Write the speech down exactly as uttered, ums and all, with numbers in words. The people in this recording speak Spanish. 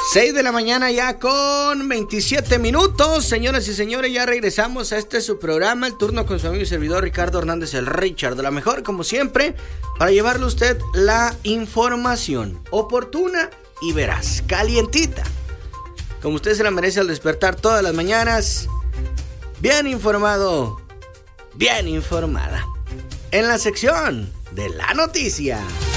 seis de la mañana ya con veintisiete minutos. Señoras y señores, ya regresamos a este su programa, el turno con su amigo y servidor Ricardo Hernández, el Richard, de la mejor, como siempre, para llevarle a usted la información oportuna y veraz, calientita, como usted se la merece al despertar todas las mañanas. Bien informado, bien informada, en la sección de la noticia.